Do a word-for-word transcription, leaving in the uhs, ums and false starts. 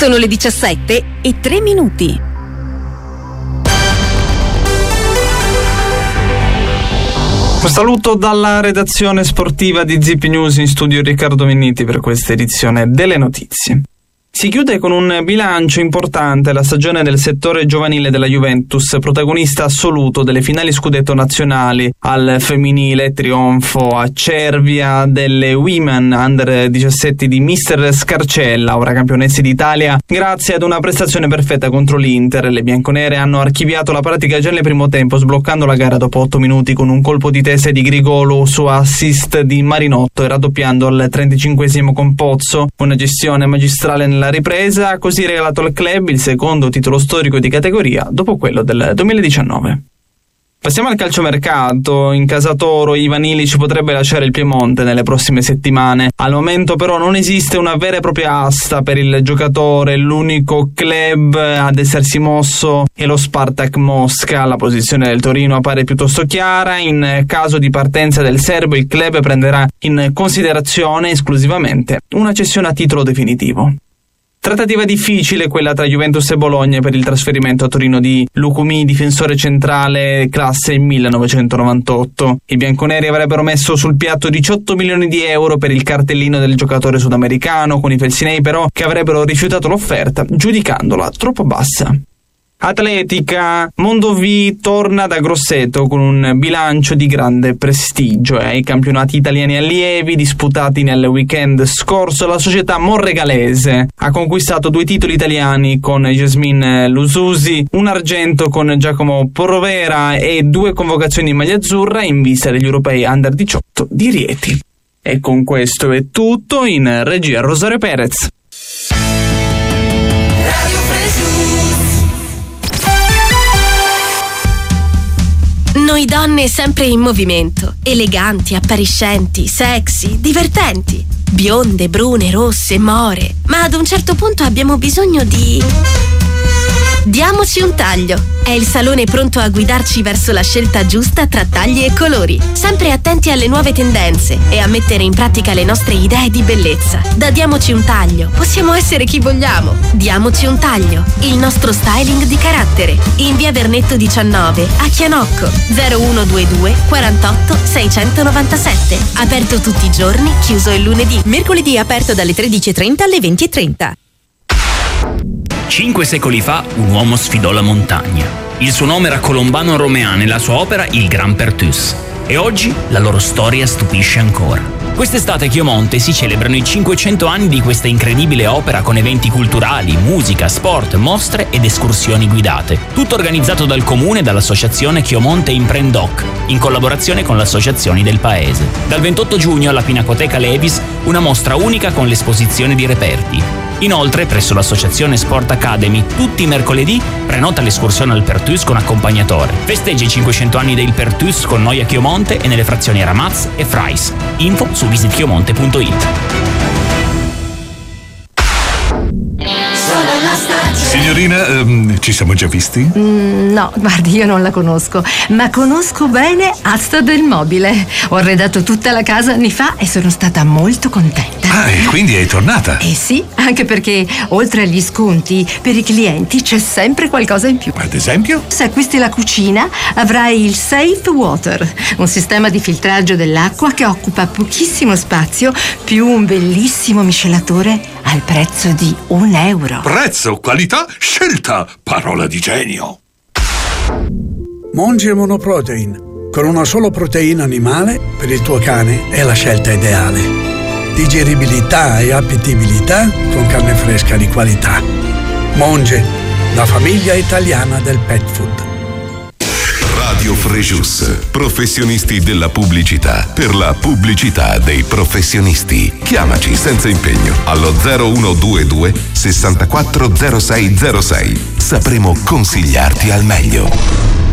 Sono le diciassette e tre minuti. Un saluto dalla redazione sportiva di Zip News, in studio Riccardo Minniti per questa edizione delle notizie. Si chiude con un bilancio importante la stagione del settore giovanile della Juventus, protagonista assoluto delle finali scudetto nazionali al femminile, trionfo a Cervia delle Women Under diciassette di mister Scarcella, ora campionesse d'Italia, grazie ad una prestazione perfetta contro l'Inter. Le bianconere hanno archiviato la pratica già nel primo tempo, sbloccando la gara dopo otto minuti con un colpo di testa di Grigolo su assist di Marinotto e raddoppiando al trentacinquesimo con Pozzo, una gestione magistrale nella ripresa, ha così regalato al club il secondo titolo storico di categoria dopo quello del duemiladiciannove. Passiamo al calciomercato. In casa Toro Ivan Ilić potrebbe lasciare il Piemonte nelle prossime settimane. Al momento però non esiste una vera e propria asta per il giocatore, l'unico club ad essersi mosso è lo Spartak Mosca. La posizione del Torino appare piuttosto chiara. In caso di partenza del serbo il club prenderà in considerazione esclusivamente una cessione a titolo definitivo. Trattativa difficile quella tra Juventus e Bologna per il trasferimento a Torino di Lucumi, difensore centrale classe millenovecentonovantotto. I bianconeri avrebbero messo sul piatto diciotto milioni di euro per il cartellino del giocatore sudamericano, con i felsinei però che avrebbero rifiutato l'offerta giudicandola troppo bassa. Atletica. Mondovì torna da Grosseto con un bilancio di grande prestigio. Ai eh. campionati italiani allievi disputati nel weekend scorso, la società monregalese ha conquistato due titoli italiani con Jasmine Lususi, un argento con Giacomo Porrovera e due convocazioni in maglia azzurra in vista degli europei under diciotto di Rieti. E con questo è tutto. In regia Rosario Perez. Noi donne sempre in movimento, eleganti, appariscenti, sexy, divertenti, bionde, brune, rosse, more, ma ad un certo punto abbiamo bisogno di... Diamoci un taglio. È il salone pronto a guidarci verso la scelta giusta tra tagli e colori, sempre attenti alle nuove tendenze e a mettere in pratica le nostre idee di bellezza. Da Diamoci un taglio possiamo essere chi vogliamo. Diamoci un taglio, il nostro styling di carattere. In via Vernetto diciannove a Chianocco, zero uno due due quarantotto seicentonovantasette. Aperto tutti i giorni, chiuso il lunedì. Mercoledì aperto dalle tredici e trenta alle venti e trenta. Cinque secoli fa un uomo sfidò la montagna. Il suo nome era Colombano Romeano e la sua opera il Grand Perthus. E oggi la loro storia stupisce ancora. Quest'estate a Chiomonte si celebrano i cinquecento anni di questa incredibile opera con eventi culturali, musica, sport, mostre ed escursioni guidate. Tutto organizzato dal comune e dall'associazione Chiomonte Imprendoc, in collaborazione con le associazioni del paese. Dal ventotto giugno alla Pinacoteca Levis una mostra unica con l'esposizione di reperti. Inoltre, presso l'associazione Sport Academy, tutti i mercoledì prenota l'escursione al Perthus con accompagnatore. Festeggia i cinquecento anni del Perthus con noi a Chiomonte e nelle frazioni Ramaz e Frais. Info su visit chiomonte punto it. Signorina, ehm, ci siamo già visti? Mm, no, guardi, io non la conosco, ma conosco bene Asta del Mobile. Ho arredato tutta la casa anni fa e sono stata molto contenta. Ah, e quindi è tornata? Eh sì, anche perché oltre agli sconti, per i clienti c'è sempre qualcosa in più. Ad esempio? Se acquisti la cucina, avrai il Safe Water, un sistema di filtraggio dell'acqua che occupa pochissimo spazio, più un bellissimo miscelatore al prezzo di un euro. Prezzo, qualità, scelta, parola di genio. Monge Monoprotein. Con una sola proteina animale, per il tuo cane è la scelta ideale. Digeribilità e appetibilità con carne fresca di qualità. Monge, la famiglia italiana del pet food. Radio Frejus, professionisti della pubblicità, per la pubblicità dei professionisti. Chiamaci senza impegno allo zero uno due due sessantaquattro zero sei zero sei. Sapremo consigliarti al meglio.